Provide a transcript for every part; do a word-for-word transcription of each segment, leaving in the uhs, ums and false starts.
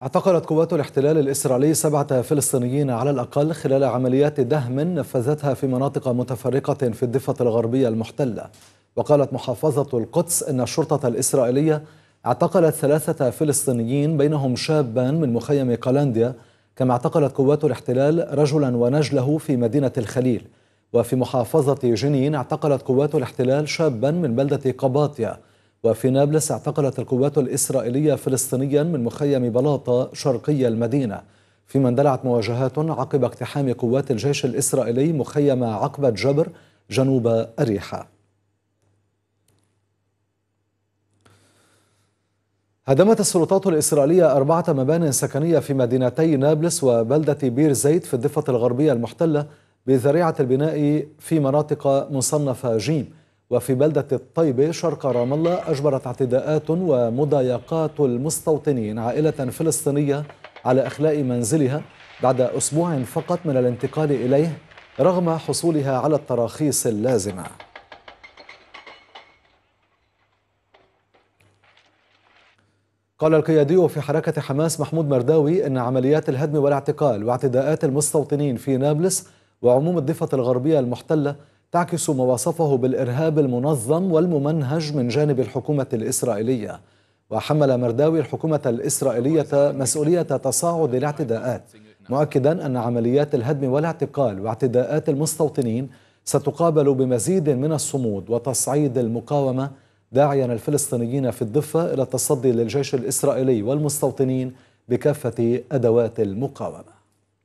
اعتقلت قوات الاحتلال الإسرائيلي سبعة فلسطينيين على الأقل خلال عمليات دهم نفذتها في مناطق متفرقة في الضفة الغربية المحتلة. وقالت محافظة القدس إن الشرطة الإسرائيلية اعتقلت ثلاثة فلسطينيين بينهم شابان من مخيم قلانديا، كما اعتقلت قوات الاحتلال رجلا ونجله في مدينة الخليل. وفي محافظة جنين اعتقلت قوات الاحتلال شابا من بلدة قباطيا. وفي نابلس اعتقلت القوات الإسرائيلية فلسطينيا من مخيم بلاطة شرقي المدينة، فيما اندلعت مواجهات عقب اقتحام قوات الجيش الإسرائيلي مخيم عقبة جبر جنوب أريحة. هدمت السلطات الإسرائيلية أربعة مبان سكنية في مدينتي نابلس وبلدة بير زيت في الضفة الغربية المحتلة بذريعة البناء في مناطق مصنفة جيم. وفي بلدة الطيبة شرق رام الله أجبرت اعتداءات ومضايقات المستوطنين عائلة فلسطينية على إخلاء منزلها بعد أسبوع فقط من الانتقال إليه رغم حصولها على التراخيص اللازمة. قال القيادي في حركة حماس محمود مرداوي إن عمليات الهدم والاعتقال واعتداءات المستوطنين في نابلس وعموم الضفة الغربية المحتلة تعكس ما وصفه بالإرهاب المنظم والممنهج من جانب الحكومة الإسرائيلية. وحمل مرداوي الحكومة الإسرائيلية مسؤولية تصاعد الاعتداءات، مؤكدا أن عمليات الهدم والاعتقال واعتداءات المستوطنين ستقابل بمزيد من الصمود وتصعيد المقاومة، داعيا الفلسطينيين في الضفة إلى التصدي للجيش الإسرائيلي والمستوطنين بكافة أدوات المقاومة.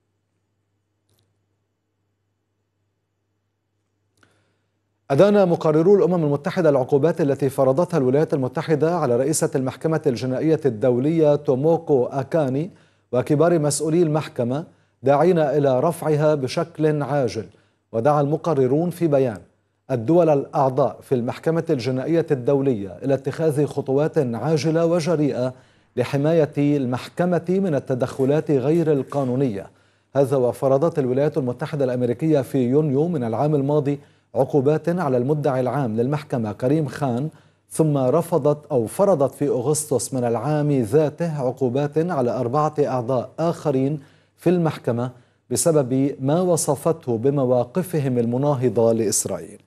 أدان مقررو الأمم المتحدة العقوبات التي فرضتها الولايات المتحدة على رئيسة المحكمة الجنائية الدولية توموكو أكاني وكبار مسؤولي المحكمة، داعين إلى رفعها بشكل عاجل. ودعا المقررون في بيان الدول الأعضاء في المحكمة الجنائية الدولية إلى اتخاذ خطوات عاجلة وجريئة لحماية المحكمة من التدخلات غير القانونية. هذا وفرضت الولايات المتحدة الأمريكية في يونيو من العام الماضي عقوبات على المدعي العام للمحكمة كريم خان، ثم رفضت أو فرضت في أغسطس من العام ذاته عقوبات على أربعة أعضاء آخرين في المحكمة بسبب ما وصفته بمواقفهم المناهضة لإسرائيل.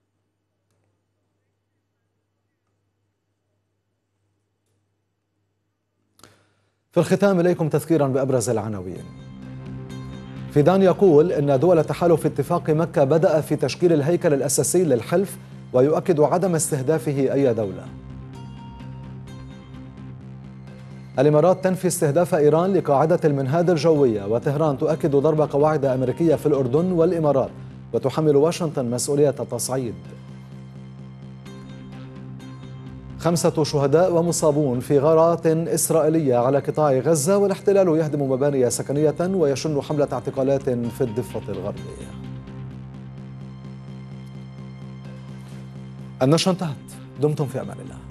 في الختام إليكم تذكيرا بأبرز العناوين. فيدان يقول إن دول تحالف اتفاق مكة بدأ في تشكيل الهيكل الأساسي للحلف ويؤكد عدم استهدافه أي دولة. الإمارات تنفي استهداف إيران لقاعدة المنهاد الجوية، وطهران تؤكد ضرب قواعد أمريكية في الأردن والإمارات، وتحمل واشنطن مسؤولية التصعيد. خمسة شهداء ومصابون في غارات إسرائيلية على قطاع غزة، والاحتلال يهدم مباني سكنية ويشن حملة اعتقالات في الضفة الغربية. النشرة انتهت، دمتم في أمان الله.